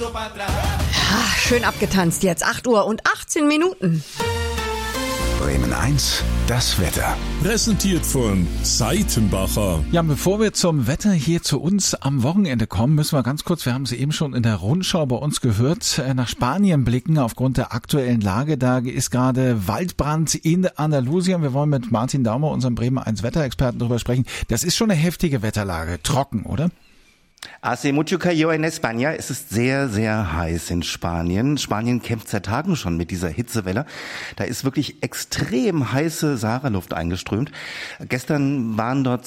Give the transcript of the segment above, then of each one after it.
Schön abgetanzt jetzt. 8 Uhr und 18 Minuten. Bremen 1, das Wetter. Präsentiert von Seitenbacher. Ja, bevor wir zum Wetter hier zu uns am Wochenende kommen, müssen wir ganz kurz, wir haben es eben schon in der Rundschau bei uns gehört, nach Spanien blicken aufgrund der aktuellen Lage. Da ist gerade Waldbrand in Andalusien. Wir wollen mit Martin Daumer, unserem Bremen 1 Wetterexperten, darüber sprechen. Das ist schon eine heftige Wetterlage. Trocken, oder? Hace mucho calor en España. Es ist sehr, sehr heiß in Spanien. Spanien kämpft seit Tagen schon mit dieser Hitzewelle. Da ist wirklich extrem heiße Sahara-Luft eingeströmt. Gestern waren dort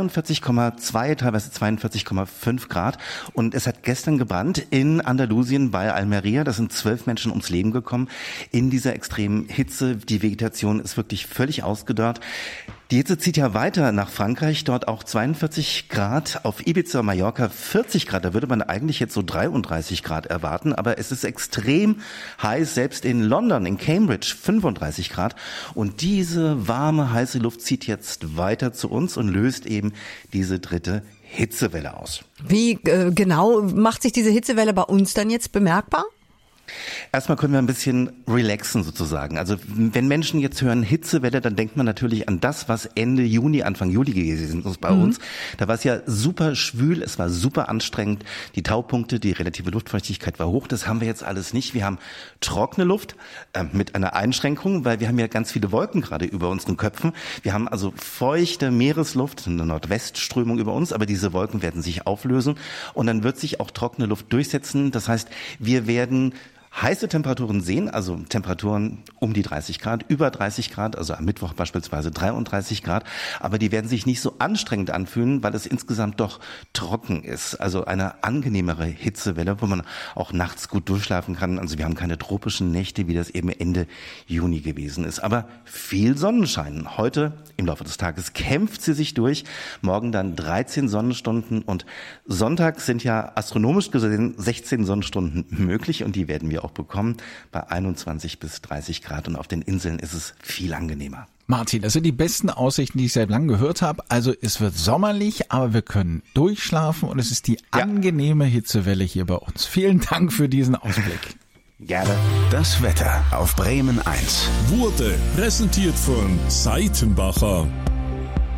42,2, teilweise 42,5 Grad. Und es hat gestern gebrannt in Andalusien bei Almería. Da sind 12 Menschen ums Leben gekommen in dieser extremen Hitze. Die Vegetation ist wirklich völlig ausgedörrt. Die Hitze zieht ja weiter nach Frankreich, dort auch 42 Grad, auf Ibiza, Mallorca 40 Grad, da würde man eigentlich jetzt so 33 Grad erwarten, aber es ist extrem heiß, selbst in London, in Cambridge 35 Grad und diese warme, heiße Luft zieht jetzt weiter zu uns und löst eben diese dritte Hitzewelle aus. Wie genau macht sich diese Hitzewelle bei uns dann jetzt bemerkbar? Erstmal können wir ein bisschen relaxen sozusagen. Also wenn Menschen jetzt hören Hitzewelle, dann denkt man natürlich an das, was Ende Juni, Anfang Juli gewesen ist bei uns. Da war es ja super schwül, es war super anstrengend. Die Taupunkte, die relative Luftfeuchtigkeit war hoch. Das haben wir jetzt alles nicht. Wir haben trockene Luft mit einer Einschränkung, weil wir haben ja ganz viele Wolken gerade über unseren Köpfen. Wir haben also feuchte Meeresluft, eine Nordwestströmung über uns, aber diese Wolken werden sich auflösen und dann wird sich auch trockene Luft durchsetzen. Das heißt, wir werden heiße Temperaturen sehen, also Temperaturen um die 30 Grad, über 30 Grad, also am Mittwoch beispielsweise 33 Grad, aber die werden sich nicht so anstrengend anfühlen, weil es insgesamt doch trocken ist. Also eine angenehmere Hitzewelle, wo man auch nachts gut durchschlafen kann. Also wir haben keine tropischen Nächte, wie das eben Ende Juni gewesen ist. Aber viel Sonnenschein. Heute im Laufe des Tages kämpft sie sich durch. Morgen dann 13 Sonnenstunden und Sonntag sind ja astronomisch gesehen 16 Sonnenstunden möglich und die werden wir auch bekommen bei 21 bis 30 Grad und auf den Inseln ist es viel angenehmer. Martin, das sind die besten Aussichten, die ich seit langem gehört habe. Also es wird sommerlich, aber wir können durchschlafen und es ist die angenehme Hitzewelle hier bei uns. Vielen Dank für diesen Ausblick. Gerne. Das Wetter auf Bremen 1 Wurde präsentiert von Seitenbacher.